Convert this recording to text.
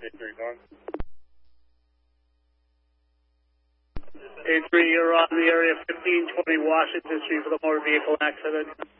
A3, you're on the area 1520 Washington Street for the motor vehicle accident.